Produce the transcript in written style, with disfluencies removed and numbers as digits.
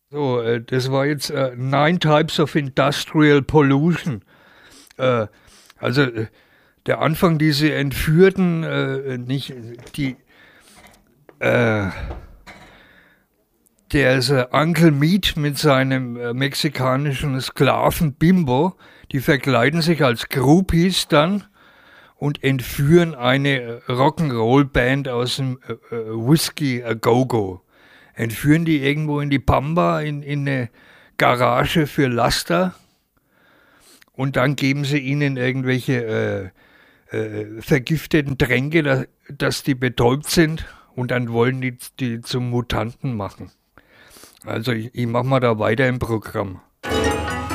So, das war jetzt Nine Types of Industrial Pollution. Äh, also der Anfang, diese Entführten, nicht die, äh, der ist Uncle Meat mit seinem mexikanischen Sklaven Bimbo. Die verkleiden sich als Groupies dann und entführen eine Rock'n'Roll-Band aus dem Whiskey A Go-Go. Entführen die irgendwo in die Pampa, in eine Garage für Laster und dann geben sie ihnen irgendwelche vergifteten Tränke, dass die betäubt sind und dann wollen die zum Mutanten machen. Also ich mache mal da weiter im Programm.